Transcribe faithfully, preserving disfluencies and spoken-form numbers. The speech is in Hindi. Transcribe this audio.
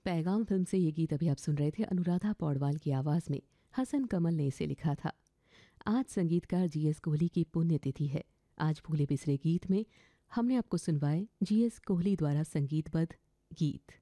पैगाम फिल्म से ये गीत अभी आप सुन रहे थे अनुराधा पौडवाल की आवाज़ में। हसन कमल ने इसे लिखा था। आज संगीतकार जी एस कोहली की पुण्यतिथि है। आज भूले बिसरे गीत में हमने आपको सुनवाए जी एस कोहली द्वारा संगीतबद्ध गीत।